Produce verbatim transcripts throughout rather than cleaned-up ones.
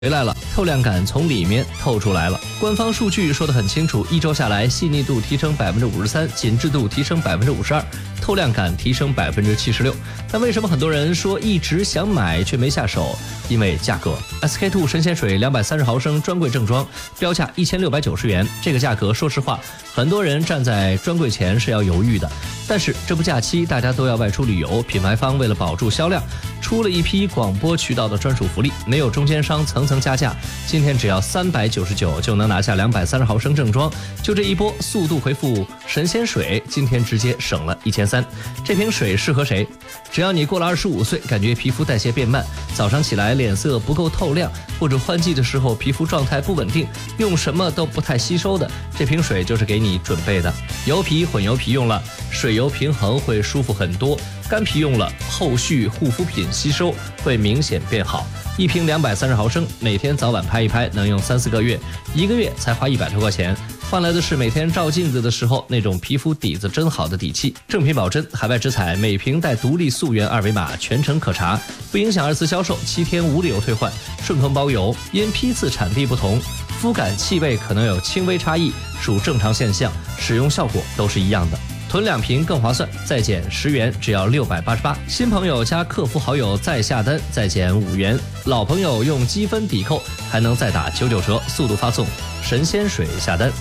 回来了，透亮感从里面透出来了。官方数据说得很清楚，一周下来，细腻度提升百分之五十三，紧致度提升百分之五十二，透亮感提升百分之七十六。但为什么很多人说一直想买却没下手？因为价格。S K two 神仙水两百三十毫升专柜正装，标价一千六百九十元。这个价格，说实话，很多人站在专柜前是要犹豫的。但是这部假期大家都要外出旅游，品牌方为了保住销量，出了一批广播渠道的专属福利，没有中间商层层加价。今天只要三百九十九就能拿下两百三十毫升正装，就这一波速度回复神仙水，今天直接省了一千三。这瓶水适合谁？只要你过了二十五岁，感觉皮肤代谢变慢，早上起来脸色不够透亮，或者换季的时候皮肤状态不稳定，用什么都不太吸收的，这瓶水就是给你准备的。油皮混油皮用了，水油平衡会舒服很多；干皮用了，后续护肤品吸收会明显变好。一瓶两百三十毫升，每天早晚拍一拍，能用三四个月，一个月才花一百多块钱，换来的是每天照镜子的时候那种皮肤底子真好的底气。正品保真，海外直采，每瓶带独立溯源二维码，全程可查，不影响二次销售，七天无理由退换，顺丰包邮。因批次产地不同，肤感气味可能有轻微差异，属正常现象，使用效果都是一样的。囤两瓶更划算，再减十元，只要六百八十八。新朋友加客服好友再下单，再减五元；老朋友用积分抵扣，还能再打九九折。速度发送神仙水下单。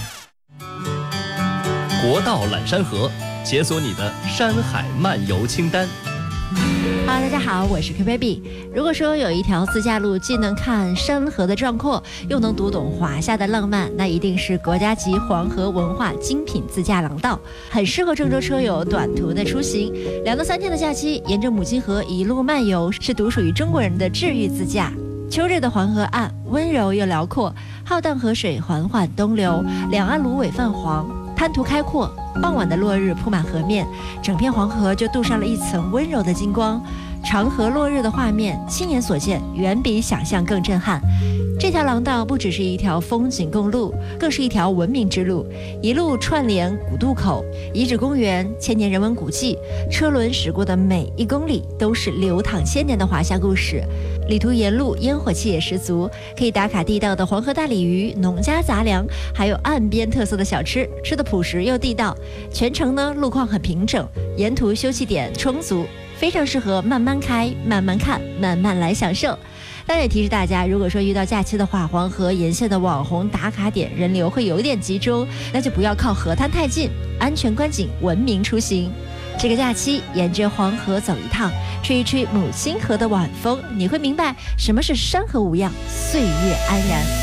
国道揽山河，解锁你的山海漫游清单。 Hello， 大家好，我是 Q Baby。如果说有一条自驾路既能看山河的壮阔，又能读懂华夏的浪漫，那一定是国家级黄河文化精品自驾廊道，很适合郑州车友短途的出行。两到三天的假期，沿着母亲河一路漫游，是独属于中国人的治愈自驾。秋日的黄河岸温柔又辽阔，浩荡河水缓缓东流，两岸芦苇泛黄，滩涂开阔。傍晚的落日铺满河面，整片黄河就镀上了一层温柔的金光。长河落日的画面，亲眼所见远比想象更震撼。这条廊道不只是一条风景公路，更是一条文明之路，一路串联古渡口、遗址公园、千年人文古迹，车轮驶过的每一公里都是流淌千年的华夏故事。旅途沿路烟火气也十足，可以打卡地道的黄河大鲤鱼、农家杂粮，还有岸边特色的小吃，吃的朴实又地道。全程呢路况很平整，沿途休憩点充足，非常适合慢慢开、慢慢看、慢慢来享受。当然也提示大家，如果说遇到假期的话，黄河沿线的网红打卡点人流会有点集中，那就不要靠河滩太近，安全观景，文明出行。这个假期沿着黄河走一趟，吹一吹母亲河的晚风，你会明白什么是山河无恙，岁月安然。